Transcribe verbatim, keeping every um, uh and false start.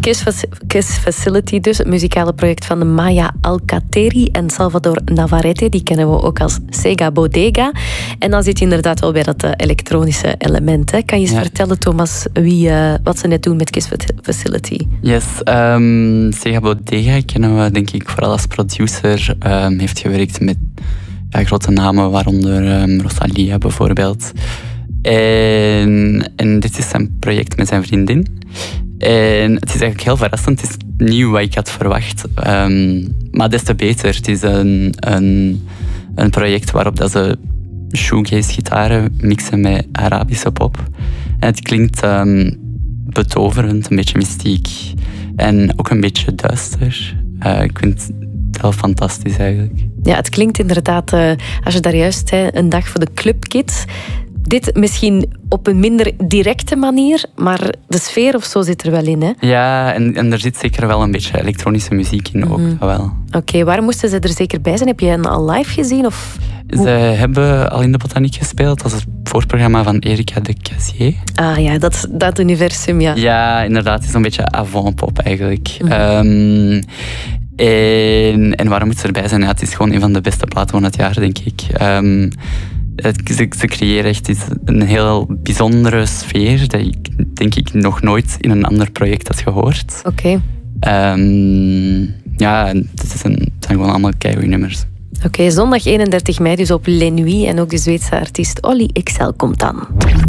Kiss, Kiss Facility dus, het muzikale project van de Maya Alcateri en Salvador Navarrete. Die kennen we ook als Sega Bodega. En dan zit je inderdaad wel bij dat uh, elektronische element. Hè. Kan je eens ja. vertellen, Thomas, wie, uh, wat ze net doen met Kiss Facility? Yes, um, Sega Bodega kennen we denk ik vooral als producer. Um, heeft gewerkt met ja, grote namen, waaronder um, Rosalia bijvoorbeeld. En, en dit is een project met zijn vriendin. En het is eigenlijk heel verrassend. Het is nieuw wat ik had verwacht. Um, maar des te beter. Het is een, een, een project waarop dat ze shoegaze gitaren mixen met Arabische pop. En het klinkt um, betoverend, een beetje mystiek. En ook een beetje duister. Uh, ik vind het heel fantastisch eigenlijk. Ja, het klinkt inderdaad, uh, als je daar juist zei, een dag voor de clubkids. Dit misschien op een minder directe manier, maar de sfeer of zo zit er wel in, hè? Ja, en, en er zit zeker wel een beetje elektronische muziek in ook. Mm-hmm. wel. Oké, okay, waar moesten ze er zeker bij zijn? Heb je hen al live gezien? Of... Ze hebben al in de Botaniek gespeeld. Dat is het voorprogramma van Erika de Casier. Ah ja, dat, dat universum, ja. Ja, inderdaad. Het is een beetje avant-pop eigenlijk. Mm-hmm. Um, en, en waarom moet ze erbij zijn? Ja, het is gewoon een van de beste platen van het jaar, denk ik. Um, Ze, ze creëren echt een heel bijzondere sfeer dat ik denk ik nog nooit in een ander project had gehoord. Oké. Okay. Um, ja, het, is een, het zijn gewoon allemaal keigoede nummers. Oké, okay, zondag eenendertig mei dus op Les Nuits en ook de Zweedse artiest Olly Excel komt dan.